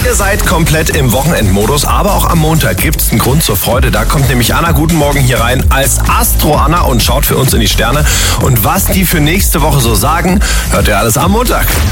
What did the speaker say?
Ihr seid komplett im Wochenendmodus, aber auch am Montag gibt's einen Grund zur Freude. Da kommt nämlich Anna, guten Morgen, hier rein als Astro-Anna und schaut für uns in die Sterne. Und was die für nächste Woche so sagen, hört ihr alles am Montag.